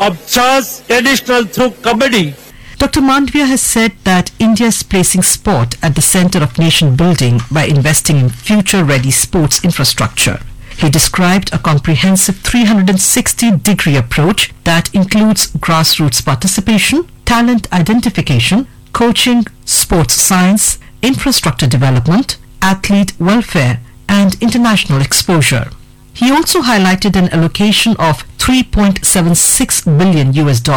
observes traditional through kabaddi. Dr. Mandavia has said that India is placing sport at the center of nation building by investing in future-ready sports infrastructure. He described a comprehensive 360-degree approach that includes grassroots participation, talent identification, coaching, sports science, infrastructure development, athlete welfare, and international exposure. He also highlighted an allocation of $3.76 billion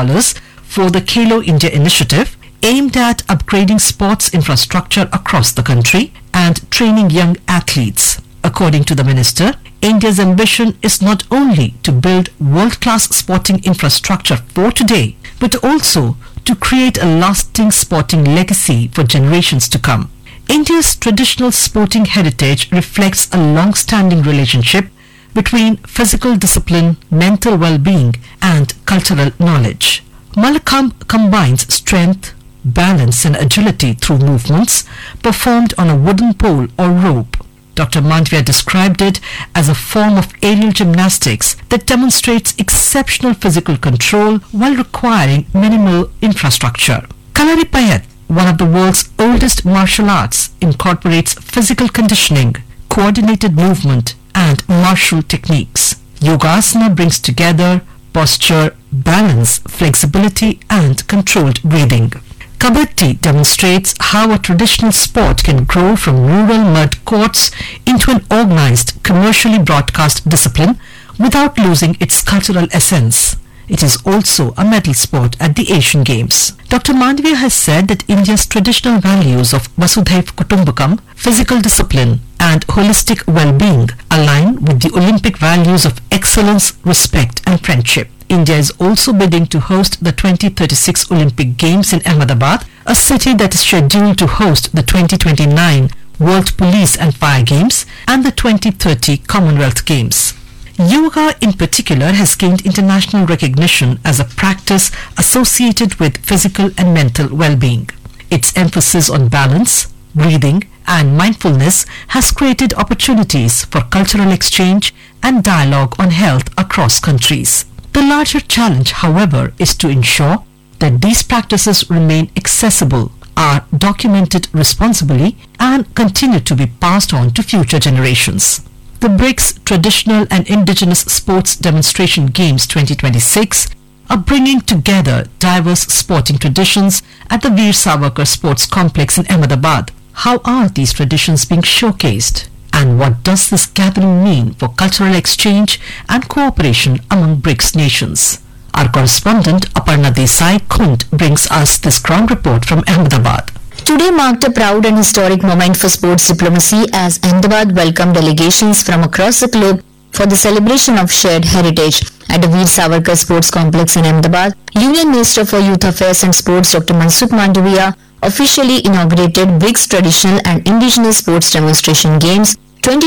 for the Khelo India initiative aimed at upgrading sports infrastructure across the country and training young athletes. According to the minister, India's ambition is not only to build world-class sporting infrastructure for today, but also to create a lasting sporting legacy for generations to come. India's traditional sporting heritage reflects a long-standing relationship between physical discipline, mental well-being, and cultural knowledge. Malakhamb combines strength, balance, and agility through movements performed on a wooden pole or rope. Dr. Mandavia described it as a form of aerial gymnastics that demonstrates exceptional physical control while requiring minimal infrastructure. Kalaripayat, one of the world's oldest martial arts, incorporates physical conditioning, coordinated movement, and martial techniques. Yogasana brings together posture, balance, flexibility, and controlled breathing. Kabaddi demonstrates how a traditional sport can grow from rural mud courts into an organized, commercially broadcast discipline without losing its cultural essence. It is also a medal sport at the Asian Games. Dr. Mandavia has said that India's traditional values of Vasudhaiv Kutumbakam, physical discipline, and holistic well-being align with the Olympic values of excellence, respect, and friendship. India is also bidding to host the 2036 Olympic Games in Ahmedabad, a city that is scheduled to host the 2029 World Police and Fire Games and the 2030 Commonwealth Games. Yoga in particular has gained international recognition as a practice associated with physical and mental well-being. Its emphasis on balance, breathing, and mindfulness has created opportunities for cultural exchange and dialogue on health across countries. The larger challenge, however, is to ensure that these practices remain accessible, are documented responsibly, and continue to be passed on to future generations. The BRICS Traditional and Indigenous Sports Demonstration Games 2026 are bringing together diverse sporting traditions at the Veer Savarkar Sports Complex in Ahmedabad. How are these traditions being showcased? And what does this gathering mean for cultural exchange and cooperation among BRICS nations? Our correspondent Aparna Desai Khund brings us this ground report from Ahmedabad. Today marked a proud and historic moment for sports diplomacy as Ahmedabad welcomed delegations from across the globe for the celebration of shared heritage. At the Veer Savarkar Sports Complex in Ahmedabad, Union Minister for Youth Affairs and Sports Dr. Mansukh Mandavia officially inaugurated BRICS Traditional and Indigenous Sports Demonstration Games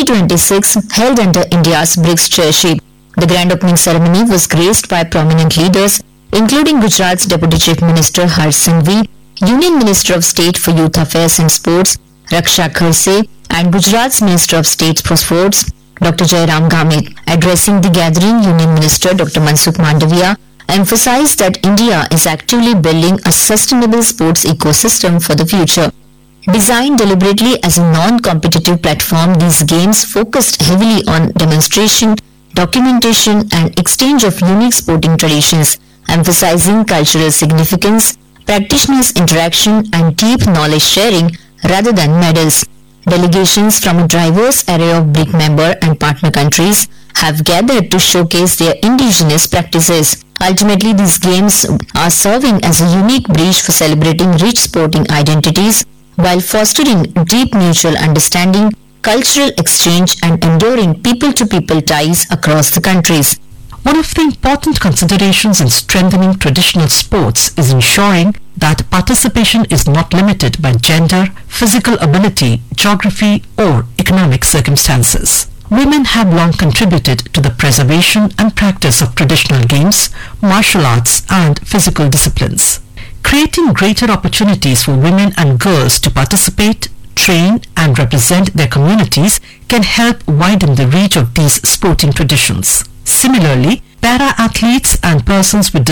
2026 held under India's BRICS chairship. The grand opening ceremony was graced by prominent leaders including Gujarat's Deputy Chief Minister Harsh Sanghvi, Union Minister of State for Youth Affairs and Sports Raksha Kharse, and Gujarat's Minister of State for Sports Dr. Jairam Gamit. Addressing the gathering, Union Minister Dr. Mansukh Mandavia emphasized that India is actively building a sustainable sports ecosystem for the future. Designed deliberately as a non-competitive platform, these games focused heavily on demonstration, documentation, and exchange of unique sporting traditions, emphasizing cultural significance, practitioners' interaction, and deep knowledge sharing rather than medals. Delegations from a diverse array of BRIC member and partner countries have gathered to showcase their indigenous practices. Ultimately, these games are serving as a unique bridge for celebrating rich sporting identities while fostering deep mutual understanding, cultural exchange, and enduring people-to-people ties across the countries. One of the important considerations in strengthening traditional sports is ensuring that participation is not limited by gender, physical ability, geography, or economic circumstances. Women have long contributed to the preservation and practice of traditional games, martial arts, and physical disciplines. Creating greater opportunities for women and girls to participate, train, and represent their communities can help widen the reach of these sporting traditions. Similarly, para-athletes and persons with